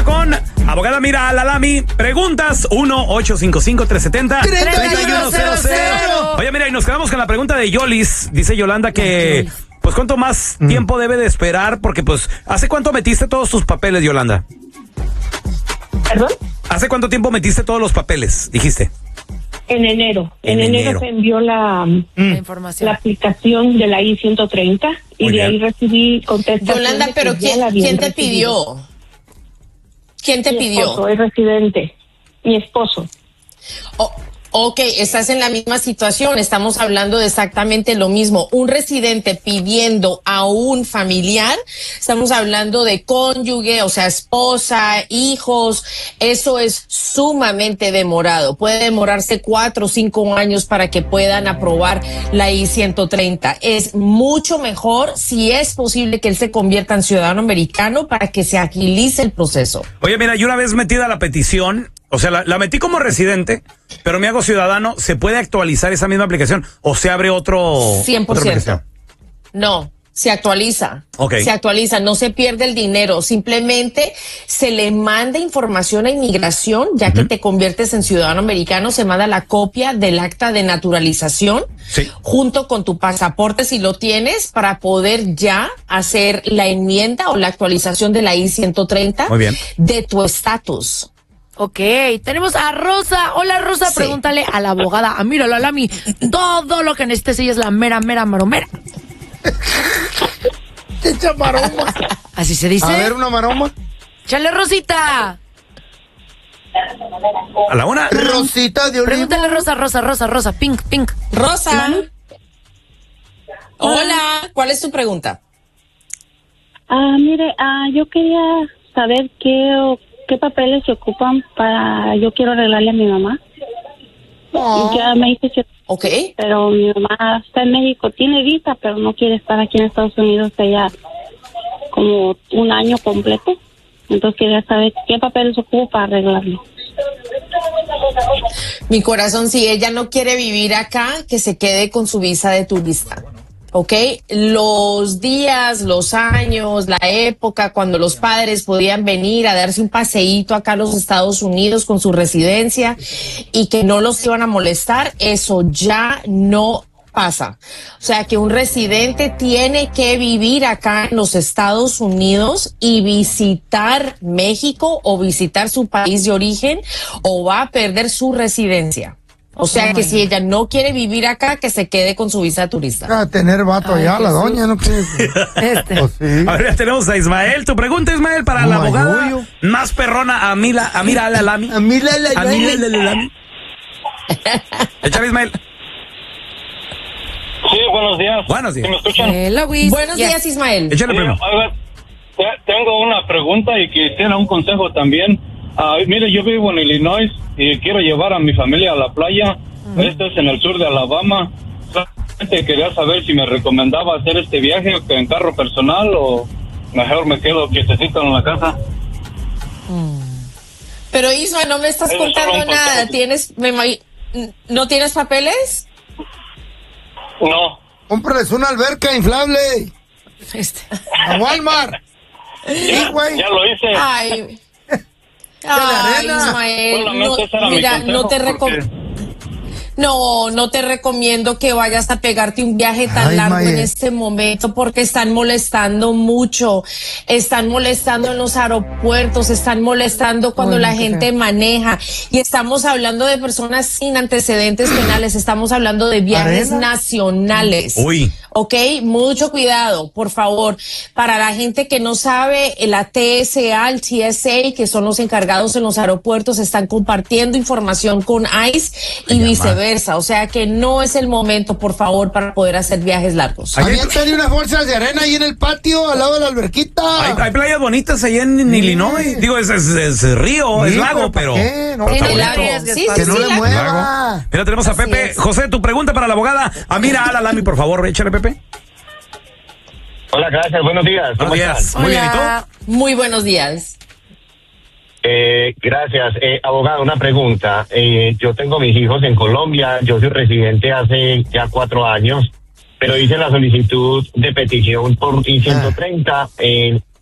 con abogada Amira Al-Alami. Preguntas 1-855-370-3100. Oye, mira, y nos quedamos con la pregunta de Yolis. Dice Yolanda que, pues, ¿cuánto más tiempo debe de esperar? Porque, pues, ¿hace cuánto metiste todos tus papeles, Yolanda? ¿Perdón? ¿Hace cuánto tiempo metiste todos los papeles, dijiste? En enero. En enero se envió la información, la aplicación de la I-130 y Muy de bien. ahí recibí contestación. Yolanda, pero ¿quién te pidió? ¿Quién te pidió? Mi esposo es residente. Mi esposo. Ok, estás en la misma situación, estamos hablando de exactamente lo mismo. Un residente pidiendo a un familiar, estamos hablando de cónyuge, o sea, esposa, hijos, eso es sumamente demorado. Puede demorarse 4 o 5 años para que puedan aprobar la I-130. Es mucho mejor, si es posible, que él se convierta en ciudadano americano para que se agilice el proceso. Oye, mira, yo una vez metida la petición, o sea, la metí como residente, pero me hago ciudadano. ¿Se puede actualizar esa misma aplicación o se abre otra 100%. No, se actualiza. Okay. Se actualiza, no se pierde el dinero. Simplemente se le manda información a inmigración, ya que te conviertes en ciudadano americano, se manda la copia del acta de naturalización junto con tu pasaporte, si lo tienes, para poder ya hacer la enmienda o la actualización de la I-130 Muy bien. de tu estatus. Ok, tenemos a Rosa. Hola, Rosa, Sí. pregúntale a la abogada Amira Al-Alami todo lo que necesites. Ella es la mera maromera. Echa maroma. Así se dice. A ver, una maroma. Chale, Rosita. a la una. Rosita de olivo. Pregúntale, Rosa. Pink. Rosa. Hola, ¿cuál es tu pregunta? Mire, yo quería saber qué papeles se ocupan para... Yo quiero arreglarle a mi mamá. Ya me hice cierto, Ok. pero mi mamá está en México, tiene visa, pero no quiere estar aquí en Estados Unidos ya como un año completo. Entonces quería saber qué papeles se ocupan para arreglarle. Mi corazón, si ella no quiere vivir acá, que se quede con su visa de turista. ¿Ok? Los días, los años, la época cuando los padres podían venir a darse un paseíto acá a los Estados Unidos con su residencia y que no los iban a molestar, eso ya no pasa. O sea que un residente tiene que vivir acá en los Estados Unidos y visitar México o visitar su país de origen o va a perder su residencia. O sea que si ella no quiere vivir acá, que se quede con su visa turista. A tener vato allá, la doña, ¿no quiere? Pues sí. A ver, ya tenemos a Ismael. Tu pregunta, Ismael, para la abogada más perrona, Amira Al-Alami. Amira Al-Alami. Échale, Ismael. Sí, buenos días. Buenos días. ¿Sí me escuchan? Hello, Wiz. Buenos días, Ismael. Échale primero. Oiga, tengo una pregunta y quisiera un consejo también. Mire, yo vivo en Illinois y quiero llevar a mi familia a la playa. Este es en el sur de Alabama. Solamente quería saber si me recomendaba hacer este viaje en carro personal o mejor me quedo quietecito en la casa. Pero Isma, no me estás Eso contando solo un nada. consejo. ¿No tienes papeles? No. Cómprales una alberca inflable. A Walmart. Sí, güey. Ya lo hice. Ay. arena. Ismael, Solamente ese era mi mira, consejo, no te no te recomiendo que vayas a pegarte un viaje tan largo en este momento porque están molestando mucho. Están molestando en los aeropuertos, están molestando cuando la gente maneja. Y estamos hablando de personas sin antecedentes penales, estamos hablando de viajes nacionales. Uy. Ok, mucho cuidado, por favor. Para la gente que no sabe, la TSA, el TSA, que son los encargados en los aeropuertos, están compartiendo información con ICE y viceversa. O sea que no es el momento, por favor, para poder hacer viajes largos. Aviéntale unas bolsas de arena ahí en el patio, al lado de la alberquita. Hay playas bonitas allá en Illinois. Digo, es río, es lago, pero... No, en el lago. Sí, que no le lago. mueva. Mira, tenemos a Pepe. José, tu pregunta para la abogada Amira Al-Alami, por favor. Échale, Pepe. Hola, gracias. Buenos días. ¿Cómo están? Muy bien, ¿y tú? Muy buenos días. Gracias. Abogado, una pregunta. Yo tengo mis hijos en Colombia. Yo soy residente hace ya 4 años, pero hice la solicitud de petición por I-130.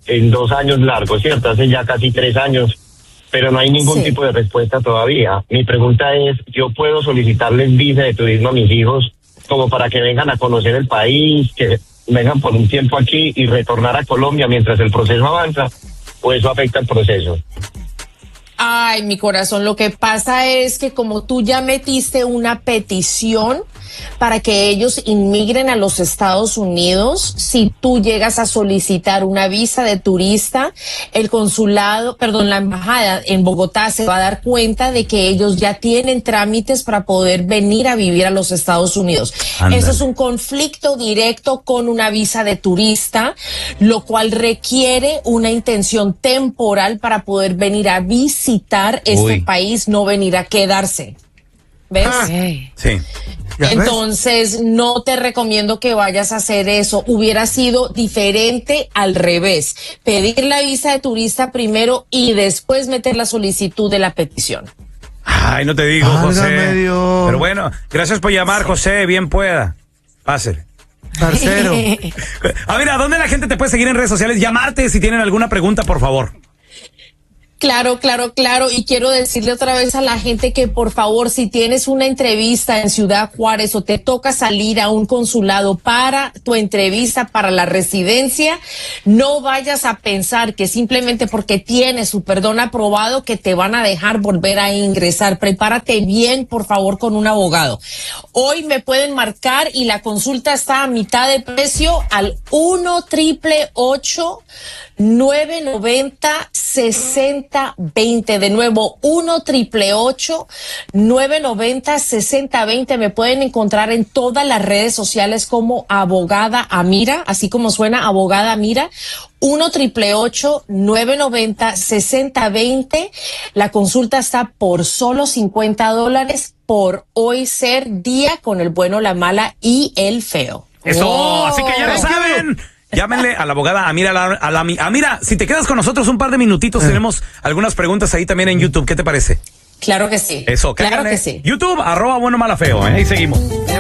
en 2 años largos, ¿cierto? Hace ya casi 3 años, pero no hay ningún tipo de respuesta todavía. Mi pregunta es, ¿yo puedo solicitarles visa de turismo a mis hijos como para que vengan a conocer el país, que vengan por un tiempo aquí y retornar a Colombia mientras el proceso avanza, o eso afecta el proceso? Ay, mi corazón, lo que pasa es que como tú ya metiste una petición para que ellos inmigren a los Estados Unidos, si tú llegas a solicitar una visa de turista, la embajada en Bogotá se va a dar cuenta de que ellos ya tienen trámites para poder venir a vivir a los Estados Unidos. Ándale. Eso es un conflicto directo con una visa de turista, lo cual requiere una intención temporal para poder venir a visitar este país, no venir a quedarse. ¿Ves? Sí. Entonces, no te recomiendo que vayas a hacer eso. Hubiera sido diferente al revés. Pedir la visa de turista primero y después meter la solicitud de la petición. Ay, no te digo, José. Válgame Dios. Pero bueno, gracias por llamar, José. Bien pueda. Pásele. Parcero. Mira, ¿dónde la gente te puede seguir en redes sociales? Llamarte si tienen alguna pregunta, por favor. Claro. Y quiero decirle otra vez a la gente que por favor, si tienes una entrevista en Ciudad Juárez o te toca salir a un consulado para tu entrevista para la residencia, no vayas a pensar que simplemente porque tienes su perdón aprobado que te van a dejar volver a ingresar. Prepárate bien, por favor, con un abogado. Hoy me pueden marcar y la consulta está a mitad de precio al 1-888-990-6020. De nuevo, 1-888-990-6020. Me pueden encontrar en todas las redes sociales como Abogada Amira, así como suena, Abogada Amira. 1-888-990-6020. La consulta está por solo $50 por hoy ser día con el bueno, la mala y el feo. Eso, así que ya lo saben. Llámenle a la abogada Amira. Amira, si te quedas con nosotros un par de minutitos, tenemos algunas preguntas ahí también en YouTube. ¿Qué te parece? Claro que sí. Eso, claro cáiganle. que sí. YouTube, @bueno, mala, feo. Ahí seguimos.